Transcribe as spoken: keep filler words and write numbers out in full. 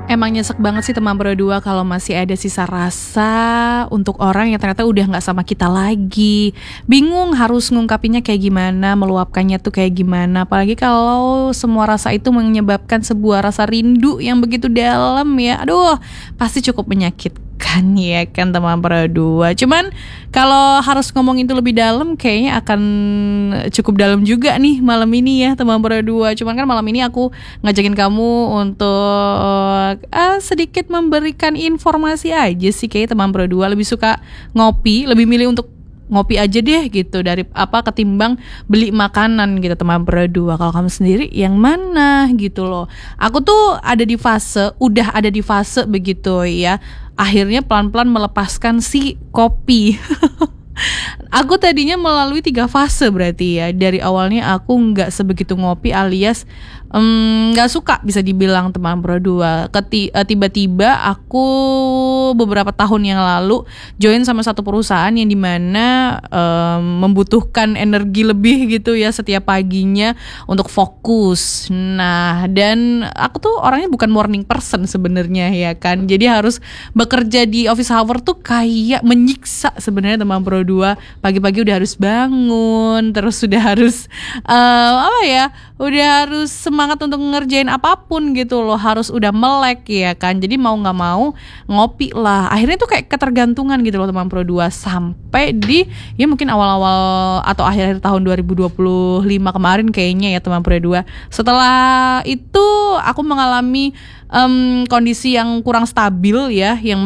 Emang nyesek banget sih teman berdua kalau masih ada sisa rasa untuk orang yang ternyata udah gak sama kita lagi. Bingung harus ngungkapinnya kayak gimana, meluapkannya tuh kayak gimana. Apalagi kalau semua rasa itu menyebabkan sebuah rasa rindu yang begitu dalam ya. Aduh, pasti cukup menyakitkan ya kan teman berdua. Cuman kalau harus ngomong itu lebih dalam kayaknya akan cukup dalam juga nih malam ini ya teman berdua. Cuman kan malam ini aku ngajakin kamu untuk uh, sedikit memberikan informasi aja sih. Kayaknya teman berdua lebih suka ngopi, lebih milih untuk ngopi aja deh gitu dari apa ketimbang beli makanan gitu teman berdua. Kalau kamu sendiri yang mana gitu loh. Aku tuh ada di fase, udah ada di fase begitu ya. Akhirnya pelan-pelan melepaskan si kopi. Aku tadinya melalui tiga fase berarti ya. Dari awalnya aku gak sebegitu ngopi alias um, gak suka bisa dibilang teman berdua. Keti- uh, Tiba-tiba aku beberapa tahun yang lalu join sama satu perusahaan yang dimana um, membutuhkan energi lebih gitu ya setiap paginya untuk fokus. Nah dan aku tuh orangnya bukan morning person sebenarnya ya kan. Jadi harus bekerja di office hour tuh kayak menyiksa sebenarnya teman berdua. Pagi-pagi udah harus bangun, terus sudah harus uh, apa ya, udah harus semangat untuk ngerjain apapun gitu loh, harus udah melek ya kan. Jadi mau nggak mau ngopi lah. Akhirnya tuh kayak ketergantungan gitu loh teman berdua sampai di ya mungkin awal-awal atau akhir-akhir tahun dua ribu dua puluh lima kemarin kayaknya ya teman berdua. Setelah itu aku mengalami um, kondisi yang kurang stabil ya, yang